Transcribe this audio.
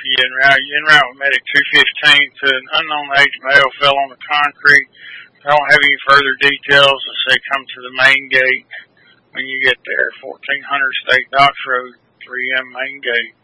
En route with Medic 215 to an unknown age male fell on the concrete. I don't have any further details. I say come to the main gate when you get there, 1400 State Docks Road, 3M main gate.